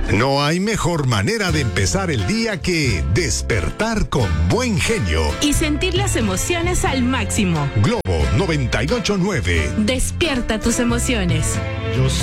No hay mejor manera de empezar el día que despertar con buen genio. Y sentir las emociones al máximo. Globo 98.9. Despierta tus emociones.